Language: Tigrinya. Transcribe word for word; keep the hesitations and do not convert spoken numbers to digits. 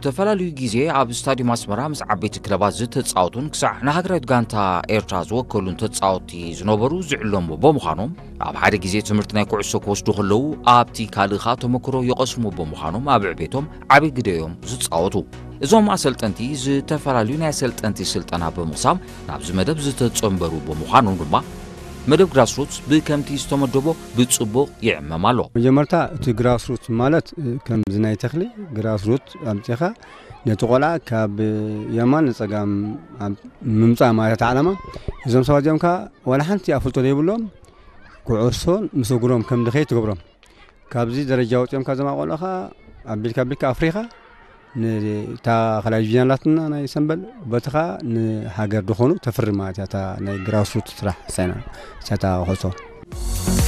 ዝተፈላልዩ ግዜ ኣብ ስታዲየም ኣስመራ ምስ ዓበይቲ ክለባት ዝተጻወቱን ክሳዕ ንሃገራዊት ጋንታ ኤርትራ ዝወከሉን ተጻወቲ ዝነበሩ ዝዕለሙ ብምዃኖም ኣብ ሓደ ግዜ ትምህርቲ ናይ ኩዕሶ ክወስዱ ከለዉ ኣብቲ ካልእኻ ተመክሮ ይቐስሙ ብምዃኖም ኣብ ዕቤቶም ዓብይ ግደዮም ዝጻወቱ እዞም ኣሰልጠንቲ ዝተፈላልዩ ናይ ኣሰልጠንቲ ስልጠና ብምቕሳም ናብዚ መደብ ዝተጸንበሩ ብምዃኖም ድማ መደብ ግራስሩትስ ብከምቲ ዝተመደቦ ብጽቡቕ ይዕመም ኣሎ መጀመርታ እቲ ግራስሩትስ ማለት ከም ዝናይ ተኽሊ ግራስሩት ኣምጪኻ ነቲ ቆልዓ ካብ የማን ንጸጋም ምምጻእ ማለት ዓላማ እዞም ሰባት እዚኦም ከዓ ወላ ሓንቲ ኣፍልጦ ዘይብሎም ኩዕሶን ምስ እግሮም ከም ድኸይ ትገብሮም ካብዚ ደረጃ ወፂኦም ካብ ዘማቆልኻ ኣቢልካ ኣቢልካ ኣፍሪኻ ንታ خلال ቪናላትና ናይ ሰንበል በትኻ ንሃገር ድኾኑ ተፍርማት ያታ ናይ ግራስሩት ስራሕ ሰና ሰታ ሆሶ